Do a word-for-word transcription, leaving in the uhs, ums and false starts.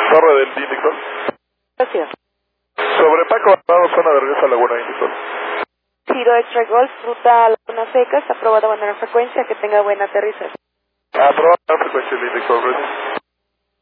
Torre del Indicol. Gracias. Sobre Paco Alvarado, zona de regreso a Laguna Indicol. Giro Extra Golf, ruta a Laguna Seca, está aprobado a bandera frecuencia, que tenga buena aterrizaje. Aprobado la frecuencia del Indicol, gracias.